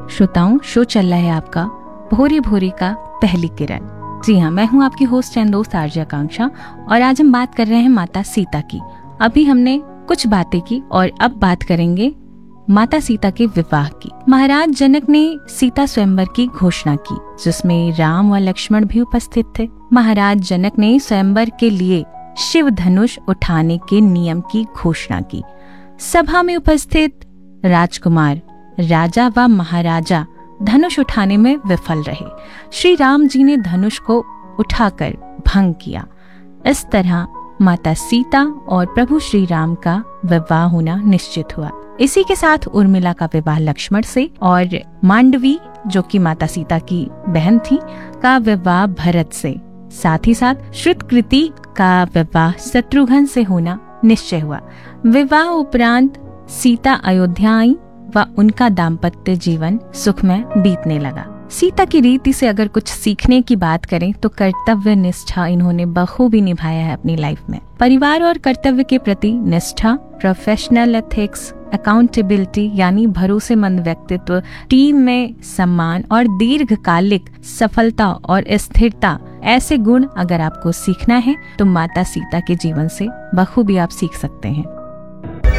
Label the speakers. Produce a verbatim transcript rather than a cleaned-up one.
Speaker 1: श्रोताओं, शो चल रहा है आपका भोरी भोरी का पहली किरण। जी हाँ, मैं हूँ आपकी होस्ट एंड दोस्त आरजे आकांक्षा और आज हम बात कर रहे हैं माता सीता की। अभी हमने कुछ बातें की और अब बात करेंगे माता सीता के विवाह की। महाराज जनक ने सीता स्वयंवर की घोषणा की, जिसमें राम व लक्ष्मण भी उपस्थित थे। महाराज जनक ने स्वयंवर के लिए शिव धनुष उठाने के नियम की घोषणा की। सभा में उपस्थित राजकुमार, राजा व महाराजा धनुष उठाने में विफल रहे। श्री राम जी ने धनुष को उठाकर भंग किया। इस तरह माता सीता और प्रभु श्री राम का विवाह होना निश्चित हुआ। इसी के साथ उर्मिला का विवाह लक्ष्मण से और मांडवी, जो कि माता सीता की बहन थी, का विवाह भरत से। साथ ही साथ श्रुतकृति का विवाह शत्रुघ्न से होना निश्चय हुआ। विवाह उपरांत सीता अयोध्या आई व उनका दाम्पत्य जीवन सुखमय बीतने लगा। सीता की रीति से अगर कुछ सीखने की बात करें तो कर्तव्य निष्ठा इन्होंने बखूबी निभाया है अपनी लाइफ में। परिवार और कर्तव्य के प्रति निष्ठा, प्रोफेशनल एथिक्स, अकाउंटेबिलिटी यानी भरोसेमंद व्यक्तित्व, टीम में सम्मान और दीर्घकालिक सफलता और स्थिरता, ऐसे गुण अगर आपको सीखना है तो माता सीता के जीवन से बखूबी आप सीख सकते हैं।